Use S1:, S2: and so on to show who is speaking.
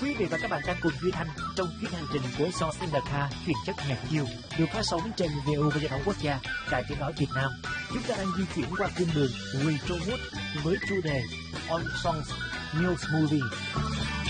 S1: Quý vị và các bạn đang cùng Duy Thanh trong chuyến hành trình của Songs in the Car truyền chất nhạc chiều được phát sóng trên VOV Giao thông Quốc gia, Đài Tiếng nói Việt Nam. Chúng ta đang di chuyển qua cung đường Retro Wood với chủ đề On Songs News Movie.